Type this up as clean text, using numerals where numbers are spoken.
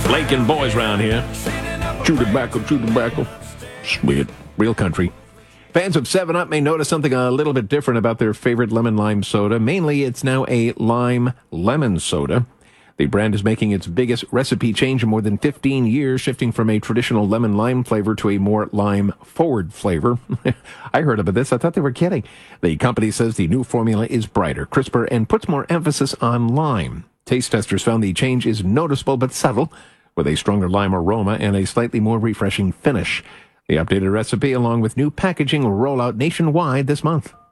Lakin boys round here. Chew tobacco. Sweet. Real country. Fans of 7-Up may notice something a little bit different about their favorite lemon lime soda. Mainly, it's now a lime lemon soda. The brand is making its biggest recipe change in more than 15 years, shifting from a traditional lemon lime flavor to a more lime-forward flavor. I heard about this. I thought they were kidding. The company says the new formula is brighter, crisper, and puts more emphasis on lime. Taste testers found the change is noticeable but subtle, with a stronger lime aroma and a slightly more refreshing finish. The updated recipe, along with new packaging, will roll out nationwide this month.